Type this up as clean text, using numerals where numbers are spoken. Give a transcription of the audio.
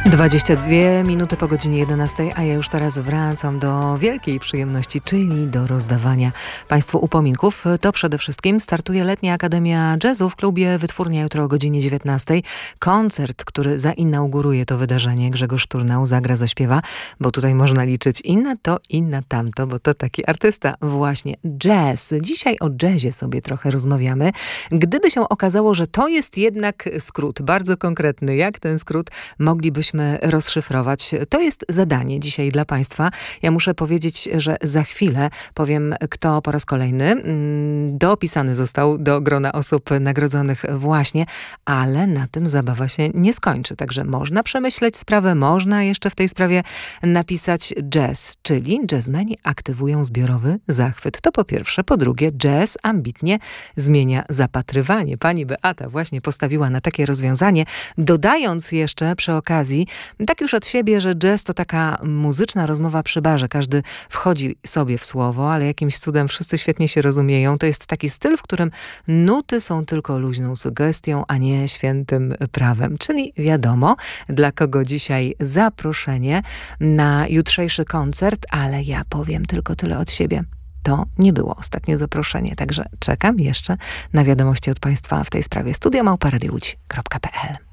22 minuty po godzinie 11, a ja już teraz wracam do wielkiej przyjemności, czyli do rozdawania Państwu upominków. To przede wszystkim startuje Letnia Akademia Jazzu w klubie Wytwórnia jutro o godzinie 19. Koncert, który zainauguruje to wydarzenie. Grzegorz Turnał zagra, zaśpiewa, bo tutaj można liczyć i na to, i na tamto, bo to taki artysta właśnie. Jazz. Dzisiaj o jazzie sobie trochę rozmawiamy. Gdyby się okazało, że to jest jednak skrót, bardzo konkretny, jak ten skrót moglibyśmy rozszyfrować. To jest zadanie dzisiaj dla Państwa. Ja muszę powiedzieć, że za chwilę powiem, kto po raz kolejny dopisany został do grona osób nagrodzonych właśnie, ale na tym zabawa się nie skończy. Także można przemyśleć sprawę, można jeszcze w tej sprawie napisać jazz, czyli jazzmeni aktywują zbiorowy zachwyt. To po pierwsze. Po drugie, jazz ambitnie zmienia zapatrywanie. Pani Beata właśnie postawiła na takie rozwiązanie, dodając jeszcze przy okazji, tak już od siebie, że jazz to taka muzyczna rozmowa przy barze. Każdy wchodzi sobie w słowo, ale jakimś cudem wszyscy świetnie się rozumieją. To jest taki styl, w którym nuty są tylko luźną sugestią, a nie świętym prawem. Czyli wiadomo, dla kogo dzisiaj zaproszenie na jutrzejszy koncert, ale ja powiem tylko tyle od siebie. To nie było ostatnie zaproszenie, także czekam jeszcze na wiadomości od Państwa w tej sprawie. studio@radiołódź.pl